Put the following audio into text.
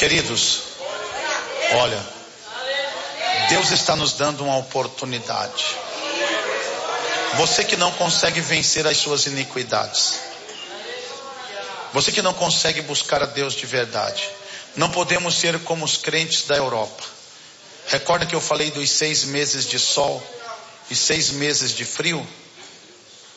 Queridos, olha, Deus está nos dando uma oportunidade. Você que não consegue vencer as suas iniquidades, você que não consegue buscar a Deus de verdade, não podemos ser como os crentes da Europa. Recorda que eu falei dos 6 meses de sol e 6 meses de frio?